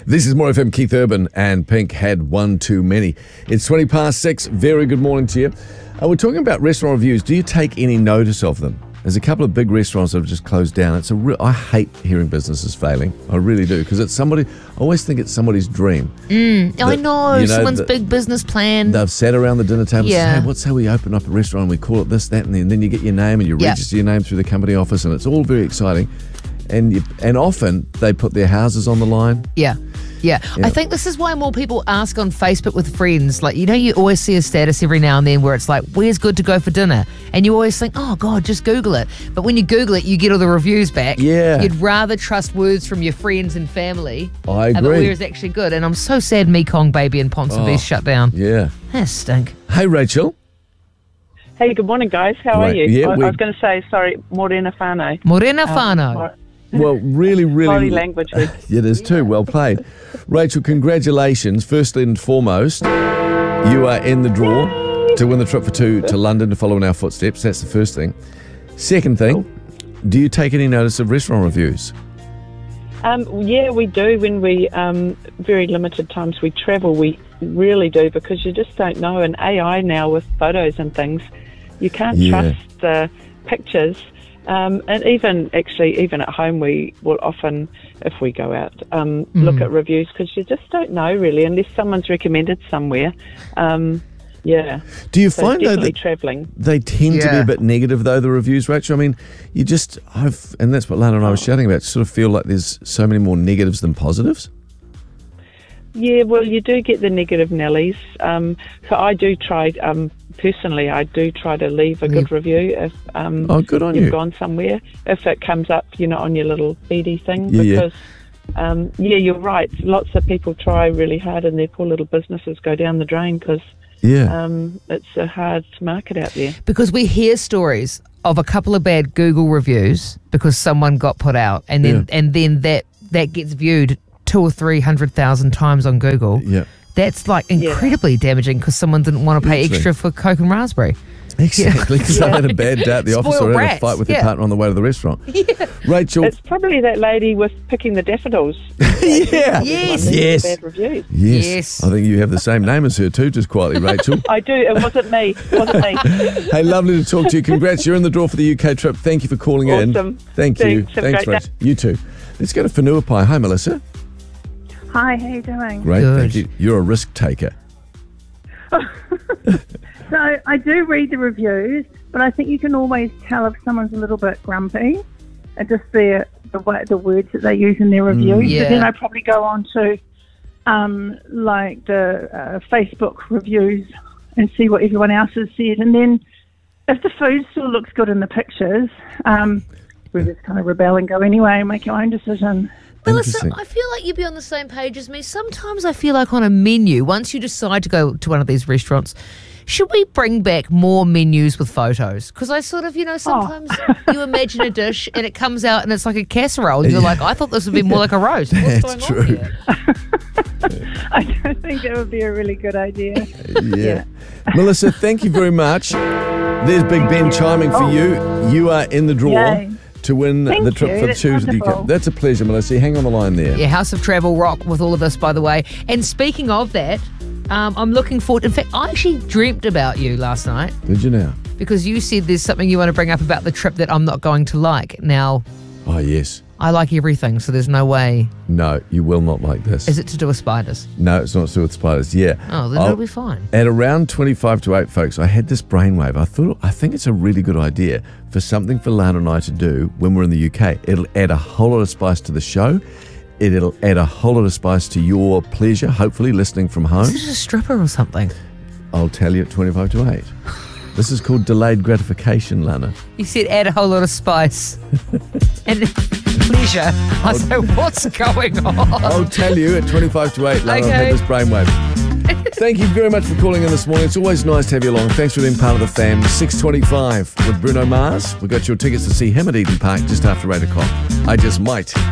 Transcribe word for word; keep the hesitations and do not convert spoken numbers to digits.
This is More F M. Keith Urban and Pink had one too many. It's twenty past six. Very good morning to you. Uh, we're talking about restaurant reviews. Do you take any notice of them? There's a couple of big restaurants that have just closed down. It's a re- I hate hearing businesses failing. I really do, because it's somebody. I always think it's somebody's dream. Mm, that, I know, you know someone's the, big business plan. They've sat around the dinner table Yeah. and said, hey, what's how we open up a restaurant and we call it this, that, and then, and then you get your name and you Yep. register your name through the company office, and it's all very exciting. And you, and often they put their houses on the line. Yeah. Yeah. Yeah. I think this is why more people ask on Facebook with friends. Like, you know, you always see a status every now and then where it's like, where's good to go for dinner? And you always think, oh, God, just Google it. But when you Google it, you get all the reviews back. Yeah. You'd rather trust words from your friends and family I about agree. where is actually good. And I'm so sad Mekong Baby and Ponsonby's Oh, shut down. Yeah. That stink. Hey, Rachel. Hey, good morning, guys. How Right, are you? yeah, I, we- I was going to say, sorry, Morena Whānau. Morena Um, Whānau. Mor- Well, really, really. Māori language week. It is too. Well played. Rachel, congratulations. Firstly and foremost, you are in the draw to win the trip for two to London to follow in our footsteps. That's the first thing. Second thing, do you take any notice of restaurant reviews? Um, yeah, we do. When we, um, very limited times we travel, we really do, because you just don't know. And A I now with photos and things, you can't Yeah. trust the pictures. Um, and even, actually, even at home, we will often, if we go out, um, Mm. look at reviews, because you just don't know, really, unless someone's recommended somewhere. Um, yeah. Do you So find though definitely that travelling. they tend to be Yeah. a bit negative though, the reviews, Rachel? I mean, you just, I've, and that's what Lana and I were chatting about, sort of feel like there's so many more negatives than positives. Yeah, well, you do get the negative Nellies. Um, so I do try, um, personally, I do try to leave a good review if um, Oh, good on you've you. gone somewhere. If it comes up, you know, on your little beady thing. Yeah, yeah. because, um, yeah, you're right. Lots of people try really hard and their poor little businesses go down the drain because Yeah. um, it's a hard market out there. Because we hear stories of a couple of bad Google reviews because someone got put out, and then Yeah. and then that that gets viewed two or three hundred thousand times on Google. Yeah. That's like incredibly damaging because someone didn't want to pay Literally. extra for Coke and raspberry. Exactly, because I had a bad day at the office Spoiled or had a rats, fight with yeah. your partner on the way to the restaurant. Rachel, It's probably that lady with picking the daffodils. yeah, Yes. yes, Bad reviews. yes, Yes. I think you have the same name as her too, just quietly, Rachel. I do. It wasn't me. It wasn't me. Hey, lovely to talk to you. Congrats, you're in the draw for the U K trip. Thank you for calling in. Awesome. Thank you. Thanks. Have a Thanks, great Rachel. You too. Let's go to Whanua. Hi, Melissa. Hi, how you doing? Great, Good. thank you. You're a risk taker. So I do read the reviews, but I think you can always tell if someone's a little bit grumpy. It just the the way, the words that they use in their reviews. Yeah. But then I probably go on to um, like the uh, Facebook reviews and see what everyone else has said, and then if the food still looks good in the pictures, um, we just kind of rebel and go anyway and make your own decision. Melissa, Interesting. I feel like you'd be on the same page as me. Sometimes I feel like on a menu, once you decide to go to one of these restaurants, should we bring back more menus with photos? Because I sort of, you know, sometimes you imagine a dish and it comes out and it's like a casserole, and you're like, I thought this would be more like a roast. What's That's going on true. here? I don't think it would be a really good idea. Yeah. Melissa, thank you very much. There's Big Ben chiming for you. You are in the draw Yay. to win Thank the trip you. for That's two to the U K. wonderful. That's a pleasure, Melissa. Hang on the line there. Yeah, House of Travel rock with all of this, by the way. And speaking of that, um, I'm looking forward. In fact, I actually dreamt about you last night Did you now? because you said there's something you want to bring up about the trip that I'm not going to like. Now, Oh, yes. I like everything, so there's no way. No, you will not like this. Is it to do with spiders? No, it's not to do with spiders. Yeah. Oh, then I'll- it'll be fine. At around twenty-five to eight, folks, I had this brainwave. I thought, I think it's a really good idea for something for Lana and I to do when we're in the U K. It'll add a whole lot of spice to the show. It'll add a whole lot of spice to your pleasure, hopefully listening from home. Is it a stripper or something? I'll tell you at twenty-five to eight. This is called delayed gratification, Lana. You said add a whole lot of spice and pleasure. I said, what's going on? I'll tell you at twenty-five to eight, Lana. I've Okay. had this brainwave. Thank you very much for calling in this morning. It's always nice to have you along. Thanks for being part of the fam. six twenty-five with Bruno Mars. We've got your tickets to see him at Eden Park just after eight o'clock. I just might.